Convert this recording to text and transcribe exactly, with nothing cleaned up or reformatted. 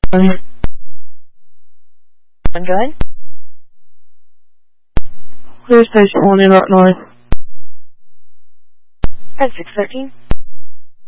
One good? Clear station one in Rock North. Red six thirteen.